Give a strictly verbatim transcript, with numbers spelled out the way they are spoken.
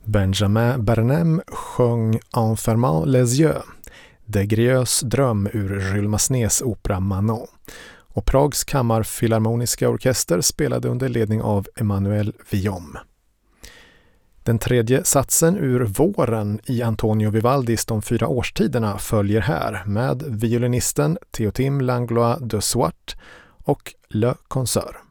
Benjamin Bernheim sjöng Enfermant les yeux, de Grieus dröm ur Jules Massenets opera Manon. Och Prags kammarfilharmoniska orkester spelade under ledning av Emmanuel Villaume. Den tredje satsen ur Våren i Antonio Vivaldis De fyra årstiderna följer här med violinisten Théotime Langlois de Swart och Le Concert.